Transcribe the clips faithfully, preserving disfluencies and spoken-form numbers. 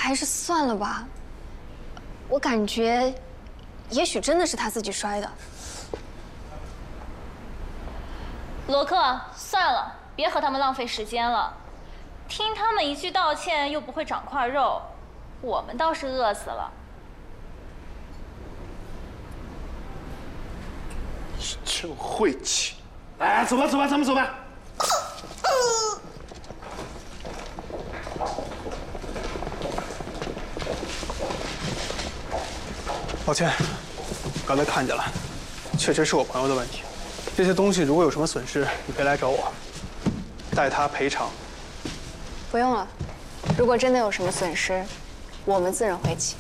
还是算了吧。我感觉，也许真的是他自己摔的。 罗克，算了，别和他们浪费时间了。听他们一句道歉又不会长块肉，我们倒是饿死了。 真晦气！哎，走吧走吧，咱们走吧。 抱歉，刚才看见了，确实是我朋友的问题。这些东西如果有什么损失，你可以来找我，代他赔偿。 不用了，如果真的有什么损失，我们自认晦气。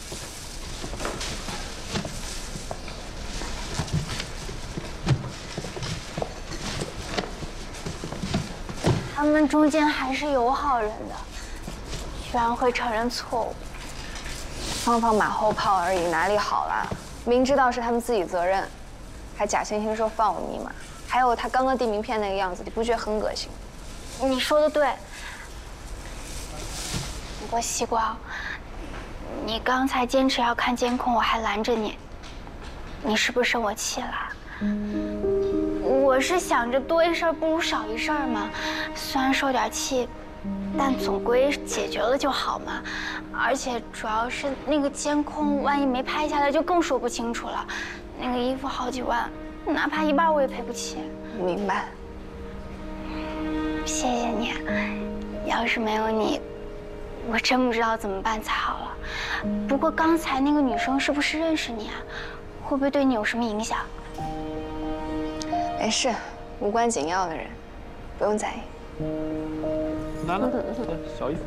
他们中间还是有好人的，居然会承认错误。 放放马后炮而已，哪里好了？明知道是他们自己责任，还假惺惺说放我密码。还有他刚刚递名片那个样子，你不觉得很恶心？ 你说的对。不过西瓜，你刚才坚持要看监控，我还拦着你，你是不是生我气了？我是想着多一事不如少一事嘛，虽然受点气，但总归解决了就好嘛。而且主要是那个监控，万一没拍下来，就更说不清楚了。那个衣服好几万，哪怕一半我也赔不起。 明白。 谢谢你，要是没有你，我真不知道怎么办才好了。不过刚才那个女生是不是认识你啊？会不会对你有什么影响？ 没事，无关紧要的人，不用在意。 来了，小衣服。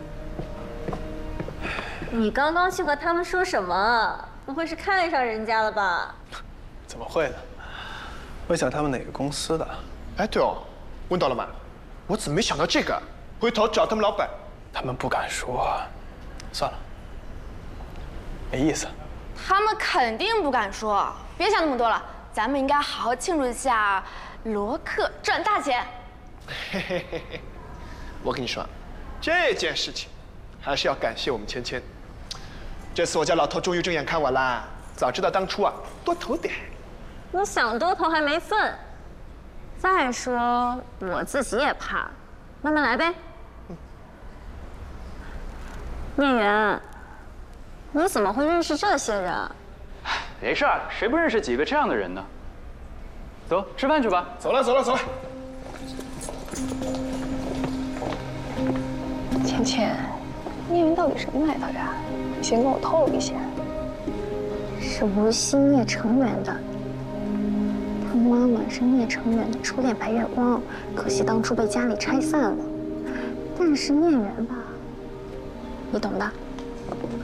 你刚刚去和他们说什么？不会是看上人家了吧？ 怎么会呢？问想他们哪个公司的？ 哎，对哦，问到了吗？我怎么没想到这个？回头找他们老板。 他们不敢说，算了，没意思。 他们肯定不敢说，别想那么多了，咱们应该好好庆祝一下罗克赚大钱。 嘿嘿嘿嘿，我跟你说，这件事情还是要感谢我们芊芊。这次我家老头终于睁眼看我啦，早知道当初啊多投点。 你想多投还没份。再说我自己也怕，慢慢来呗。聂远，你怎么会认识这些人？ 没事儿，谁不认识几个这样的人呢？走，吃饭去吧。 走了，走了，走了。 芊芊，聂云到底什么来头呀？你先跟我透露一下。 是无锡聂成远的。他妈妈是聂成远的初恋白月光，可惜当初被家里拆散了。但是聂远吧，你懂的。